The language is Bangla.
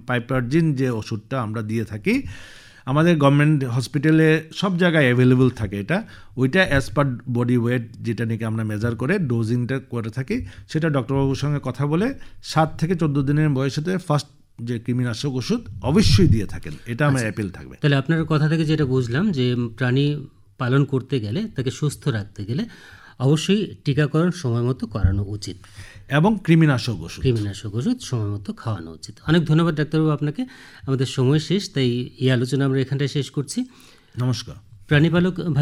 পাইপারজিন যে ওষুধটা আমরা দিয়ে থাকি, আমাদের গভর্নমেন্ট হসপিটালে সব জায়গায় অ্যাভেলেবল থাকে এটা। ওইটা অ্যাজ পার বডি ওয়েট যেটা নাকি আমরা মেজার করে ডোজিংটা করে থাকি, সেটা ডক্টরবাবুর সঙ্গে কথা বলে 7 থেকে 14 দিনের বয়সেতে ফার্স্ট যে কৃমিনাশক ওষুধ অবশ্যই দিয়ে থাকেন। এটা আমার অ্যাপিল থাকবে। তাহলে আপনার কথা থেকে যেটা বুঝলাম যে প্রাণী পালন করতে গেলে, তাকে সুস্থ রাখতে গেলে অবশ্যই টিকাকরণ সময় মতো করানো উচিত এবং কৃমিনাশক ওষুধ সময় মতো খাওয়ানো উচিত। অনেক ধন্যবাদ ডাক্তারবাবু আপনাকে। আমাদের সময় শেষ, তাই এই আলোচনা আমরা এখানটায় শেষ করছি। নমস্কার। প্রাণীপালক ভাই